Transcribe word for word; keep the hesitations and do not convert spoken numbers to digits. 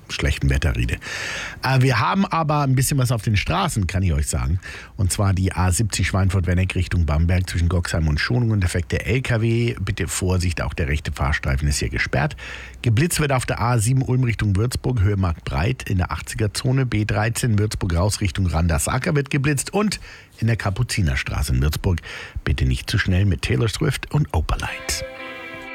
schlechten Wetter rede. Äh, wir haben aber ein bisschen was auf den Straßen, kann ich euch sagen. Und zwar die A siebzig Schweinfurt-Wenneck Richtung Bamberg zwischen Goxheim und Schonungen. Defekte L K W. Bitte Vorsicht, auch der rechte Fahrstreifen ist hier gesperrt. Geblitzt wird auf der A sieben Ulm Richtung Würzburg, Höhe Marktbreit in der achtziger-Zone. B dreizehn Würzburg raus Richtung Randersacker wird geblitzt. Und in der Kapuzinerstraße in Würzburg bitte nicht zu schnell mit Taylor Swift und Opalite.